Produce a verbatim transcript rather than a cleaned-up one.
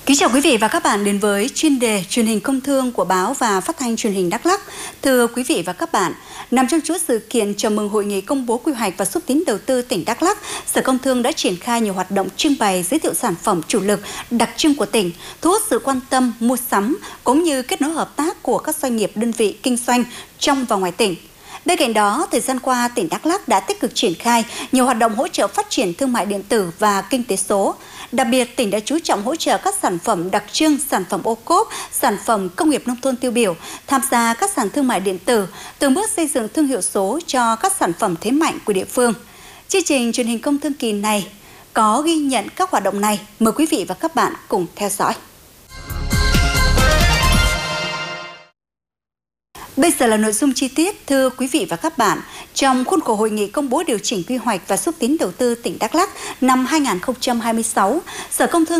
Kính chào quý vị và các bạn đến với chuyên đề truyền hình công thương của báo và phát thanh truyền hình Đắk Lắk. Thưa quý vị và các bạn, nằm trong chuỗi sự kiện chào mừng hội nghị công bố quy hoạch và xúc tiến đầu tư tỉnh Đắk Lắk, Sở Công Thương đã triển khai nhiều hoạt động trưng bày giới thiệu sản phẩm chủ lực đặc trưng của tỉnh, thu hút sự quan tâm mua sắm cũng như kết nối hợp tác của các doanh nghiệp đơn vị kinh doanh trong và ngoài tỉnh. Bên cạnh đó, thời gian qua, tỉnh Đắk Lắk đã tích cực triển khai nhiều hoạt động hỗ trợ phát triển thương mại điện tử và kinh tế số. Đặc biệt, tỉnh đã chú trọng hỗ trợ các sản phẩm đặc trưng, sản phẩm ô cốp, sản phẩm công nghiệp nông thôn tiêu biểu, tham gia các sàn thương mại điện tử, từng bước xây dựng thương hiệu số cho các sản phẩm thế mạnh của địa phương. Chương trình truyền hình công thương kỳ này có ghi nhận các hoạt động này. Mời quý vị và các bạn cùng theo dõi. Bây giờ là nội dung chi tiết. Thưa quý vị và các bạn, trong khuôn khổ hội nghị công bố điều chỉnh quy hoạch và xúc tiến đầu tư tỉnh Đắk Lắk năm hai nghìn không trăm hai mươi sáu, Sở Công Thương